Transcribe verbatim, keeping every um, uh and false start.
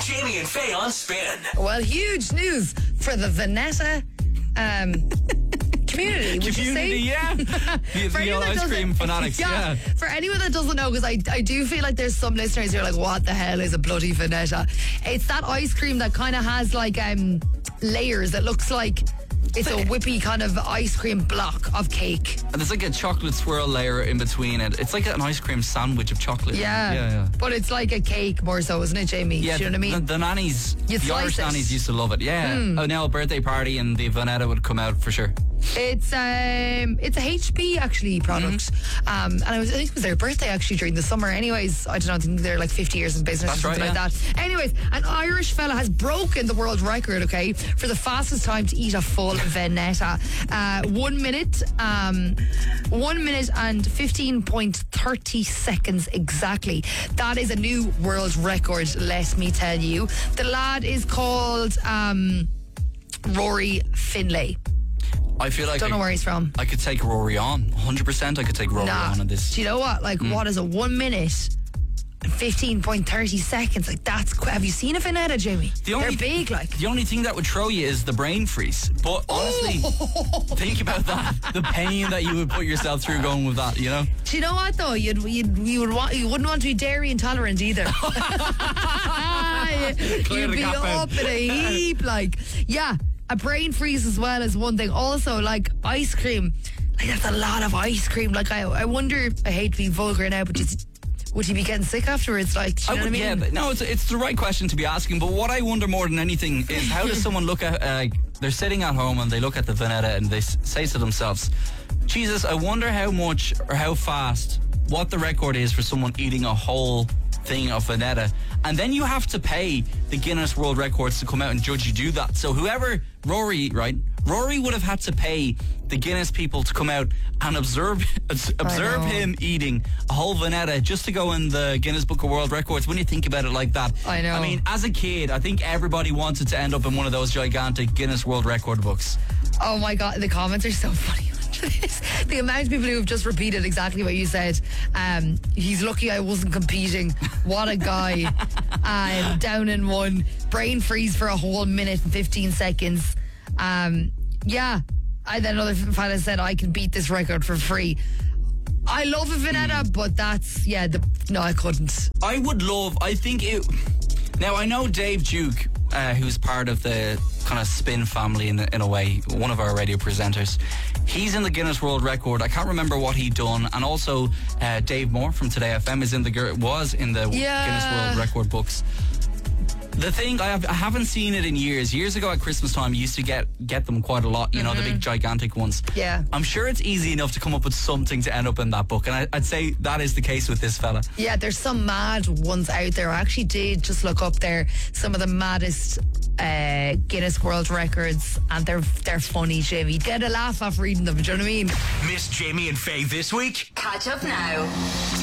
Jamie and Faye on Spin. Well, huge news for the Vanetta um, community, would Community, you say? yeah. The, For the anyone that ice cream doesn't- fanatics, yeah. For anyone that doesn't know, because I, I do feel like there's some listeners who are like, what the hell is a bloody Vanetta? It's that ice cream that kind of has like um, layers. It looks like it's a whippy kind of ice cream block of cake. And there's like a chocolate swirl layer in between it. It's like an ice cream sandwich of chocolate. Yeah. Yeah, yeah. But it's like a cake more so, isn't it, Jamie? Yeah, Do you know what I mean? The, the nannies, You the Irish slice it. nannies used to love it. Yeah. Oh, now a birthday party and the Vanetta would come out for sure. It's um, it's a H P actually product, Mm-hmm. um, and I was I think it was their birthday actually during the summer. Anyways, I don't know. I think they're like fifty years in business That's or something right, like that. Anyways, an Irish fella has broken the world record. Okay, for the fastest time to eat a full Vanetta, uh, one minute, um, one minute and fifteen point thirty seconds exactly. That is a new world record. Let me tell you, the lad is called um, Rory Finlay. I feel like Don't I, know where he's from. I could take Rory on. one hundred percent I could take Rory Nah. on in this. Do you know what? Like, what is it? One minute and fifteen point thirty seconds. Like, that's qu- have you seen a Vanetta, Jamie? The only- They're big, like. The only thing that would throw you is the brain freeze. But honestly, think about that. The pain that you would put yourself through going with that, you know? Do you know what though? You'd you'd you would want you wouldn't want to be dairy intolerant either. Clear You'd the be gap out. up in a heap, like yeah. A brain freeze as well is one thing. Also, like ice cream, like that's a lot of ice cream. Like I, I wonder. I hate to be vulgar now, but just would he be getting sick afterwards? Like, do you know I would, what I mean? Yeah, no, it's, it's the right question to be asking. But what I wonder more than anything is how does someone look at, uh, they're sitting at home and they look at the Vanetta and they s- say to themselves, Jesus, I wonder how much or how fast, what the record is for someone eating a whole thing of Vanetta. And then you have to pay the Guinness World Records to come out and judge you do that. So whoever, Rory, right? Rory would have had to pay the Guinness people to come out and observe observe know. him eating a whole Vanetta just to go in the Guinness Book of World Records. When you think about it like that, I know. I mean, as a kid, I think everybody wanted to end up in one of those gigantic Guinness World Record books. Oh my god, the comments are so funny. The amount of people who have just repeated exactly what you said. Um, he's lucky I wasn't competing. What a guy. um, down in one. Brain freeze for a whole minute and fifteen seconds. Um, yeah. I then another fella said I can beat this record for free. I love a Vanetta, mm. but that's yeah. The, no, I couldn't. I would love. I think it. Now I know Dave Duke, uh, who's part of the kind of Spin family in, in a way, one of our radio presenters. He's in the Guinness World Record. I can't remember what he'd done, and also uh, Dave Moore from Today F M is in the was in the Yeah. Guinness World Record books. The thing, I, have, I haven't seen it in years. Years ago at Christmas time, you used to get get them quite a lot, you know, the big gigantic ones. Yeah. I'm sure it's easy enough to come up with something to end up in that book, and I, I'd say that is the case with this fella. Yeah, there's some mad ones out there. I actually did just look up there some of the maddest uh, Guinness World Records, and they're they're funny, Jamie. You get a laugh off reading them, do you know what I mean? Miss Jamie and Faye this week? Catch up now.